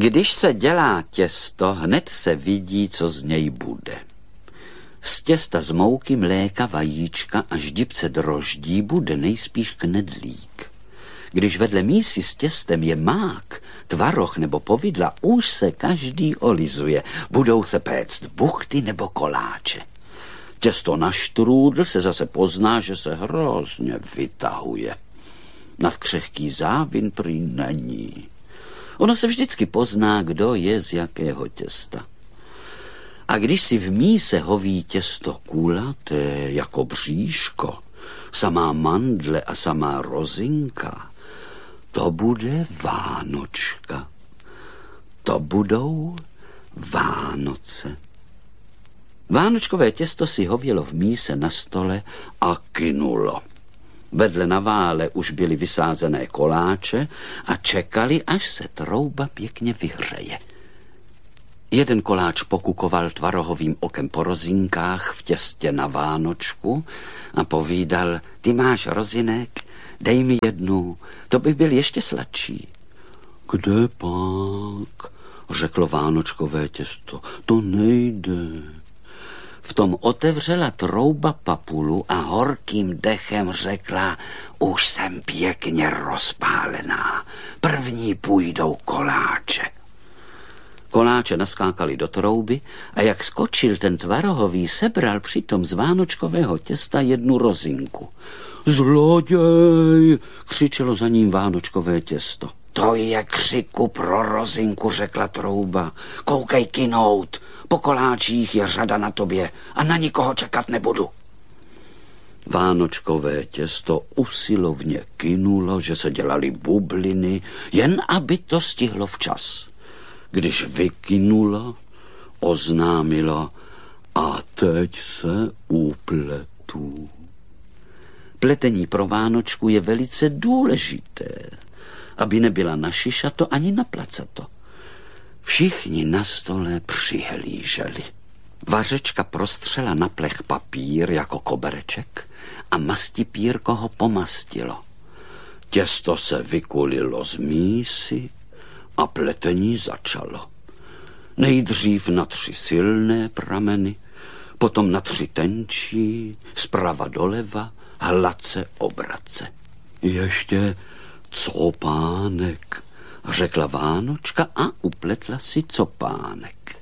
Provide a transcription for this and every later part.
Když se dělá těsto, hned se vidí, co z něj bude. Z těsta z mouky, mléka, vajíčka a ždibce droždí bude nejspíš knedlík. Když vedle mísy s těstem je mák, tvaroh nebo povidla, už se každý olizuje. Budou se péct buchty nebo koláče. Těsto na štrůdl se zase pozná, že se hrozně vytahuje. Nad křehký závin prý není. Ono se vždycky pozná, kdo je z jakého těsta. A když si v míse hoví těsto kulaté jako bříško, samá mandle a samá rozinka, to bude Vánočka. To budou Vánoce. Vánočkové těsto si hovělo v míse na stole a kynulo. Vedle na vále už byly vysázené koláče a čekali, až se trouba pěkně vyhřeje. Jeden koláč pokukoval tvarohovým okem po rozinkách v těstě na Vánočku a povídal: ty máš rozinek, dej mi jednu, to by byl ještě sladší. Kde pak, řeklo vánočkové těsto, to nejde. V tom otevřela trouba papulu a horkým dechem řekla: už jsem pěkně rozpálená, první půjdou koláče. Koláče naskákali do trouby a jak skočil ten tvarohový, sebral přitom z vánočkového těsta jednu rozinku. Zloděj, křičelo za ním vánočkové těsto. To je křiku pro rozinku, řekla trouba. Koukej kynout, po koláčích je řada na tobě a na nikoho čekat nebudu. Vánočkové těsto usilovně kynulo, že se dělaly bubliny, jen aby to stihlo včas. Když vykynulo, oznámilo: a teď se upletu. Pletení pro Vánočku je velice důležité, aby nebyla našišato ani naplacato. Všichni na stole přihlíželi. Vařečka prostřela na plech papír jako kobereček a mastipírko ho pomastilo. Těsto se vykulilo z mísy a pletení začalo. Nejdřív na 3 silné prameny, potom na 3 tenčí, zprava doleva, hladce obrace. Ještě copánek, řekla Vánočka a upletla si copánek.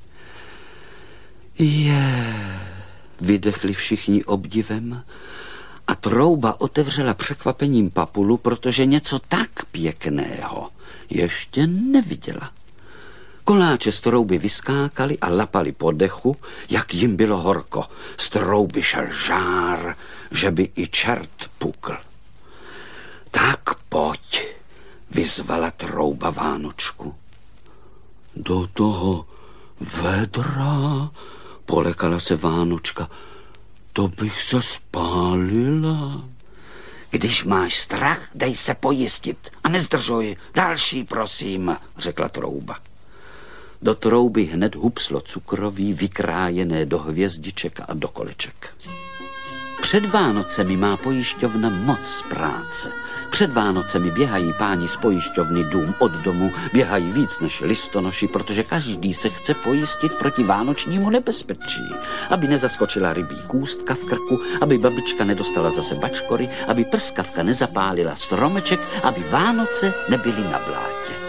Vydechli všichni obdivem a trouba otevřela překvapením papulu, protože něco tak pěkného ještě neviděla. Koláče z trouby vyskákali a lapali po dechu, jak jim bylo horko. Z trouby šel žár, že by i čert pukl. Tak pojď, vyzvala trouba Vánočku. Do toho vedra, polekala se Vánočka, to bych se spálila. Když máš strach, dej se pojistit a nezdržuj. Další, prosím, řekla trouba. Do trouby hned hupslo cukroví, vykrájené do hvězdiček a do koleček. Před Vánocemi má pojišťovna moc práce. Před Vánocemi běhají páni z pojišťovny dům od domu, běhají víc než listonoši, protože každý se chce pojistit proti vánočnímu nebezpečí. Aby nezaskočila rybí kůstka v krku, aby babička nedostala zase bačkory, aby prskavka nezapálila stromeček, aby Vánoce nebyly na blátě.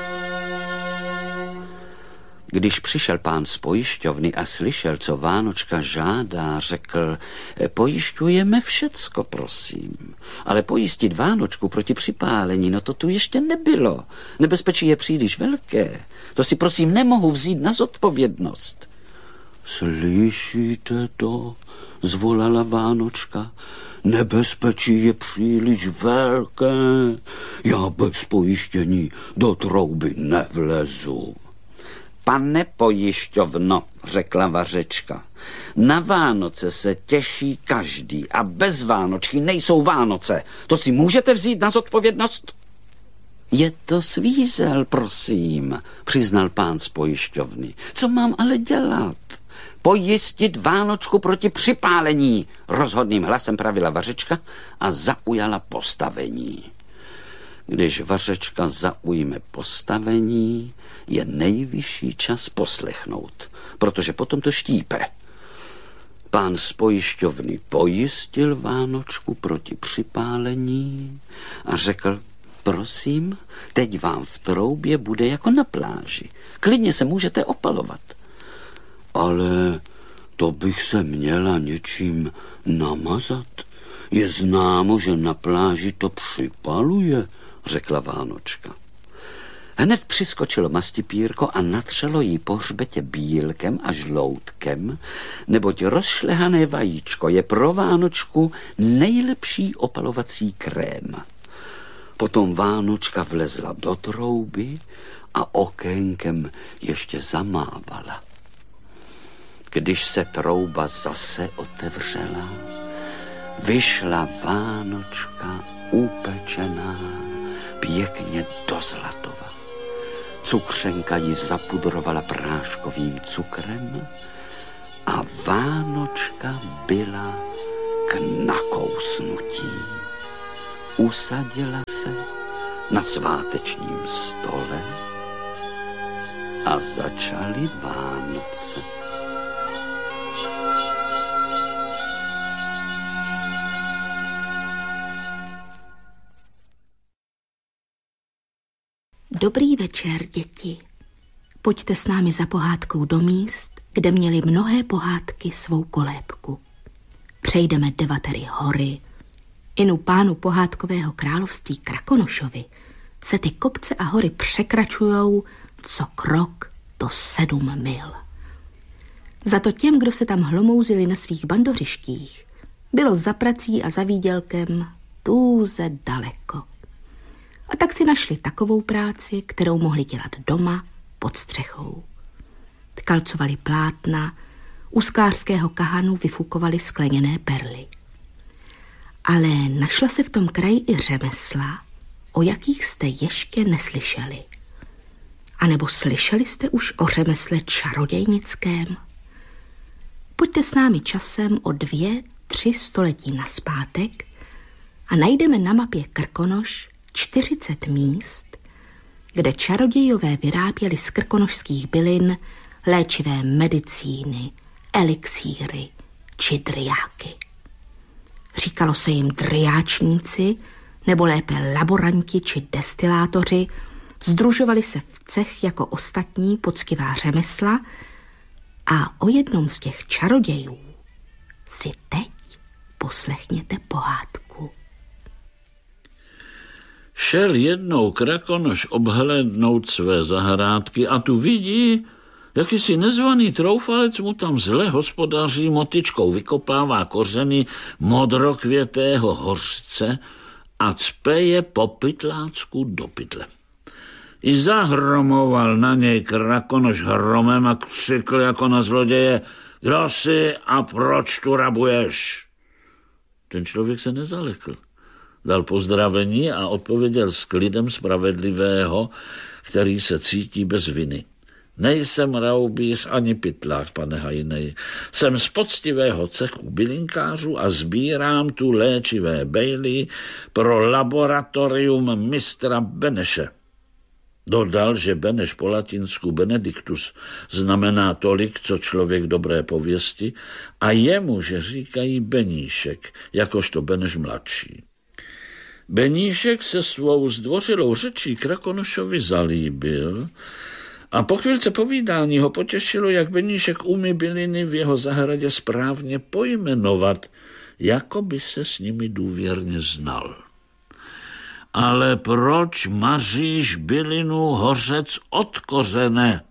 Když přišel pán z pojišťovny a slyšel, co Vánočka žádá, řekl: pojišťujeme všecko, prosím, ale pojistit Vánočku proti připálení, no to tu ještě nebylo. Nebezpečí je příliš velké. To si prosím nemohu vzít na zodpovědnost. Slyšíte to? Zvolala Vánočka. Nebezpečí je příliš velké. Já bez pojištění do trouby nevlezu. Pane pojišťovno, řekla vařečka, na Vánoce se těší každý a bez Vánočky nejsou Vánoce. To si můžete vzít na zodpovědnost? Je to svízel, prosím, přiznal pán z pojišťovny. Co mám ale dělat? Pojistit Vánočku proti připálení, rozhodným hlasem pravila vařečka a zaujala postavení. Když vařečka zaujme postavení, je nejvyšší čas poslechnout, protože potom to štípe. Pán z pojišťovny pojistil Vánočku proti připálení a řekl: prosím, teď vám v troubě bude jako na pláži. Klidně se můžete opalovat. Ale to bych se měla něčím namazat. Je známo, že na pláži to připaluje, řekla Vánočka. Hned přiskočilo mastipírko a natřelo jí po hřbetě bílkem a žloutkem, neboť rozšlehané vajíčko je pro Vánočku nejlepší opalovací krém. Potom Vánočka vlezla do trouby a okénkem ještě zamávala. Když se trouba zase otevřela, vyšla Vánočka upečená pěkně do zlatova. Cukřenka ji zapudrovala práškovým cukrem a Vánočka byla k nakousnutí. Usadila se na svátečním stole a začaly Vánoce. Dobrý večer, děti. Pojďte s námi za pohádkou do míst, kde měly mnohé pohádky svou kolébku. Přejdeme 9 hory. Inu pánu pohádkového království Krakonošovi se ty kopce a hory překračujou co krok to 7 mil. Za to těm, kdo se tam hlomouzili na svých bandořištích, bylo za prací a za výdělkem tůze daleko. A tak si našli takovou práci, kterou mohli dělat doma pod střechou. Tkalcovali plátna, u sklářského kahanu vyfukovali skleněné perly. Ale našla se v tom kraji i řemesla, o jakých jste ještě neslyšeli. A nebo slyšeli jste už o řemesle čarodějnickém? Pojďte s námi časem o 2-3 století nazpátek a najdeme na mapě Krkonoš 40 míst, kde čarodějové vyráběli z krkonošských bylin léčivé medicíny, elixíry či drjáky. Říkalo se jim drjáčníci, nebo lépe laboranti či destilátoři, sdružovali se v cech jako ostatní poctivá řemesla a o jednom z těch čarodějů si teď poslechněte pohádku. Šel jednou Krakonoš obhlédnout své zahrádky a tu vidí, jakýsi nezvaný troufalec mu tam zle hospodaří, motyčkou vykopává kořeny modrokvětého hořce a cpe je po pytlácku do pytle. I zahromoval na něj Krakonoš hromem a křikl jako na zloděje: kdo jsi a proč tu rabuješ? Ten člověk se nezalekl. Dal pozdravení a odpověděl s klidem spravedlivého, který se cítí bez viny: nejsem raubíř ani pytlák, pane Hajnej. Jsem z poctivého cechu bylinkářů a sbírám tu léčivé bejly pro laboratorium mistra Beneše. Dodal, že Beneš po latinsku Benedictus znamená tolik, co člověk dobré pověsti, a jemu, že říkají Beníšek, jakožto Beneš mladší. Beníšek se svou zdvořilou řečí Krakonošovi zalíbil a po chvílce povídání ho potěšilo, jak Beníšek umí byliny v jeho zahradě správně pojmenovat, jako by se s nimi důvěrně znal. Ale proč maříš bylinu hořec od kořene?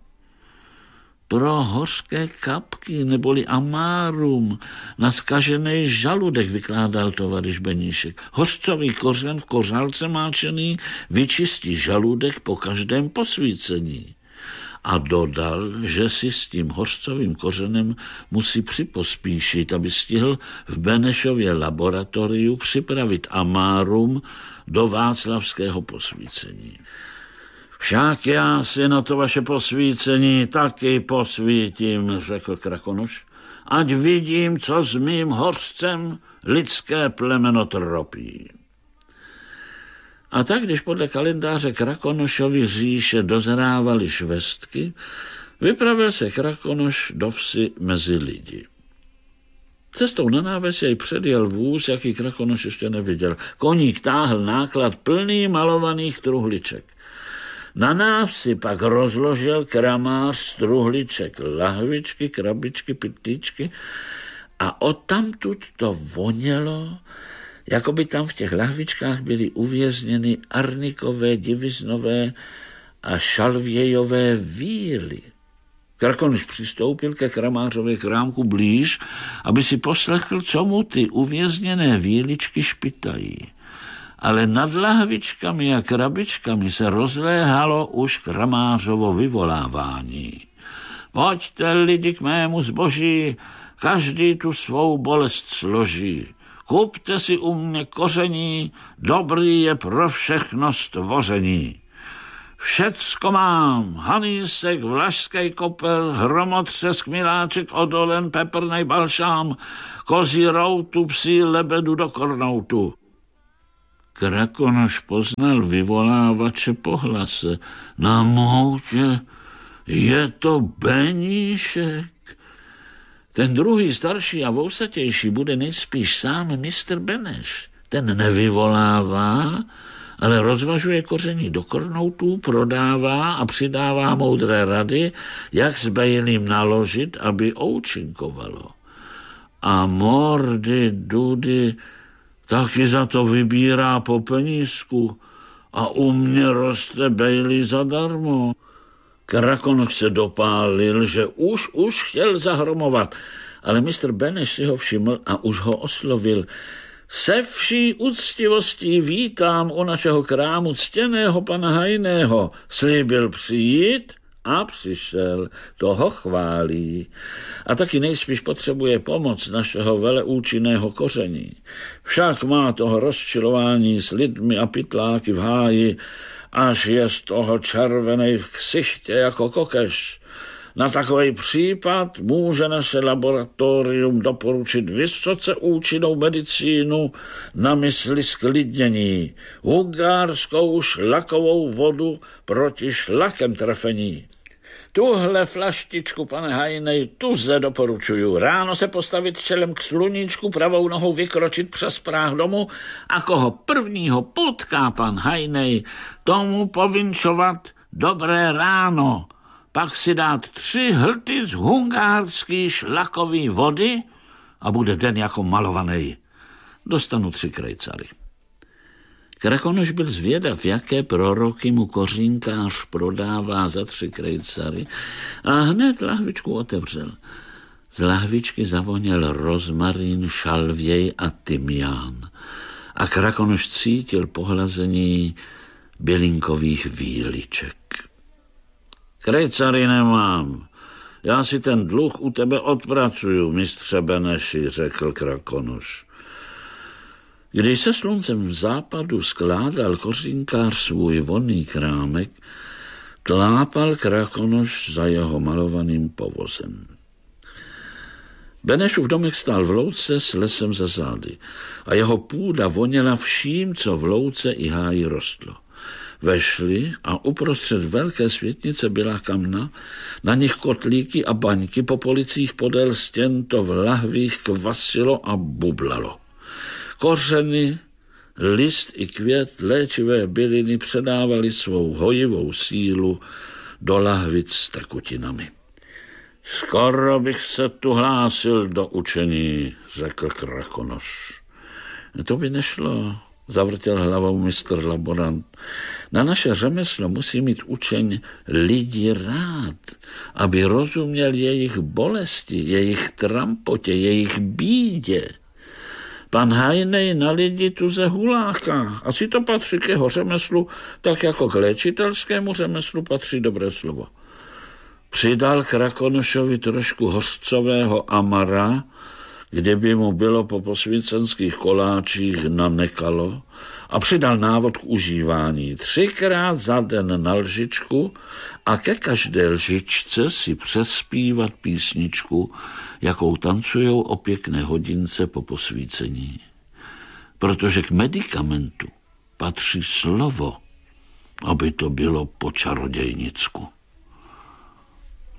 Pro hořké kapky, neboli amárum, na zkažený žaludek, vykládal tovaryš Beníšek. Hořcový kořen v kořálce máčený vyčistí žaludek po každém posvícení. A dodal, že si s tím hořcovým kořenem musí připospíšit, aby stihl v Benešově laboratoriu připravit amárum do václavského posvícení. Však já si na to vaše posvícení taky posvítím, řekl Krakonoš, ať vidím, co s mým hořcem lidské plemeno tropí. A tak, když podle kalendáře Krakonošovy říše dozrávaly švestky, vypravil se Krakonoš do vsi mezi lidi. Cestou na náves jej předjel vůz, jaký Krakonoš ještě neviděl. Koník táhl náklad plný malovaných truhliček. Na návsi pak rozložil kramář z truhliček lahvičky, krabičky, pytlíčky a odtamtud to vonělo, jako by tam v těch lahvičkách byly uvězněny arnikové, diviznové a šalvějové víly. Krakonoš přistoupil ke kramářově krámku blíž, aby si poslechl, co mu ty uvězněné víličky špitají. Ale nad lahvičkami a krabičkami se rozléhalo už kramářovo vyvolávání. Pojďte lidi k mému zboží, každý tu svou bolest složí. Kupte si u mě koření, dobrý je pro všechno stvoření. Všecko mám, hanísek, vlašský kopel, hromotřesk, miláček, odolen, peprnej balšám, kozí routu, psí lebedu do kornoutu. Krakonoš poznal vyvolávače po hlase. Na moutě je to Beníšek. Ten druhý, starší a vousatější, bude nejspíš sám mistr Beneš. Ten nevyvolává, ale rozvažuje koření do kornoutů, prodává a přidává moudré rady, jak s bejlím naložit, aby oučinkovalo. A mordy, dudy, taky za to vybírá po penízku a u mě roste bejlí zadarmo. Krakonoš se dopálil, že už chtěl zahromovat, ale mistr Beneš si ho všiml a už ho oslovil. Se vší úctivostí vítám u našeho krámu ctěného pana Hajného. Slíbil přijít a přišel, toho chválí. A taky nejspíš potřebuje pomoc našeho veleúčinného koření. Však má toho rozčilování s lidmi a pytláky v háji, až je z toho červenej v ksichtě jako kokeš. Na takový případ může naše laboratorium doporučit vysoce účinnou medicínu na mysli sklidnění, hungárskou šlakovou vodu proti šlakem trefení. Tuhle flaštičku, pane Hajnej, tuze doporučuju. Ráno se postavit čelem k sluníčku, pravou nohou vykročit přes práh domu a koho prvního potká pan Hajnej, tomu povinčovat dobré ráno. Pak si dát 3 hlty z hungárský šlakový vody a bude den jako malovaný. Dostanu 3 krejcary. Krakonoš byl zvědav, jaké proroky mu kořínkář prodává za 3 krejcary a hned lahvičku otevřel. Z lahvičky zavoněl rozmarín, šalvěj a tymián a Krakonoš cítil pohlazení bylinkových víliček. Krejcary nemám. Já si ten dluh u tebe odpracuju, mistře Beneši, řekl Krakonoš. Když se sluncem v západu skládal kořínkář svůj vonný krámek, tlápal Krakonoš za jeho malovaným povozem. Benešův domek stál v louce s lesem za zády a jeho půda voněla vším, co v louce i háji rostlo. Vešli a uprostřed velké světnice byla kamna, na nich kotlíky a baňky, po policích podél stěn to v lahvích kvasilo a bublalo. Kořeny, list i květ, léčivé byliny předávali svou hojivou sílu do lahvic s tekutinami. Skoro bych se tu hlásil do učení, řekl Krakonoš. To by nešlo, zavrtěl hlavou mistr laborant. Na naše řemeslo musí mít učeň lidi rád, aby rozuměl jejich bolesti, jejich trampotě, jejich bídě. Pan Hajnej na lidi tuze huláká. Asi to patří k jeho řemeslu, tak jako k léčitelskému řemeslu patří dobré slovo. Přidal Krakonošovi trošku hořcového amara, kdyby mu bylo po posvícenských koláčích nanekalo, a přidal návod k užívání. 3krát za den na lžičku a ke každé lžičce si přespívat písničku, jakou tancujou o pěkné hodince po posvícení. Protože k medikamentu patří slovo, aby to bylo po čarodějnicku.